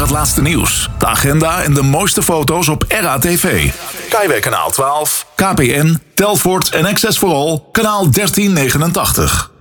het laatste nieuws, de agenda en de mooiste foto's op RATV. Kaiweg kanaal 12, KPN, Telfort en Access for All, kanaal 1389.